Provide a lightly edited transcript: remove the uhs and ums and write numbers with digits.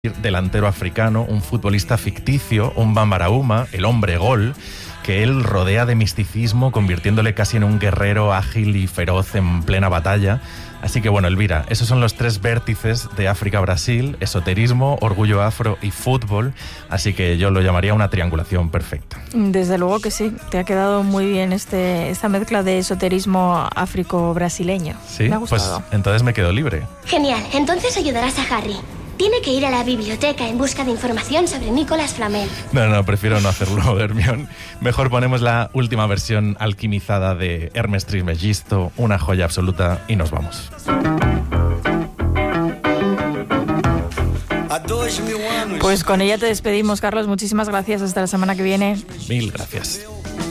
delantero africano, un futbolista ficticio, un Bambarauma, el hombre gol, que él rodea de misticismo, convirtiéndole casi en un guerrero ágil y feroz en plena batalla. Así que bueno, Elvira, esos son los 3 vértices de África-Brasil: esoterismo, orgullo afro y fútbol. Así que yo lo llamaría una triangulación perfecta. Desde luego que sí, te ha quedado muy bien esta mezcla de esoterismo áfrico-brasileño. Sí, me ha gustado. Pues entonces me quedo libre. Genial, entonces ayudarás a Harry. Tiene que ir a la biblioteca en busca de información sobre Nicolas Flamel. No, prefiero no hacerlo, Hermione. Mejor ponemos la última versión alquimizada de Hermes Trismegisto, una joya absoluta, y nos vamos. Pues con ella te despedimos, Carlos. Muchísimas gracias. Hasta la semana que viene. Mil gracias.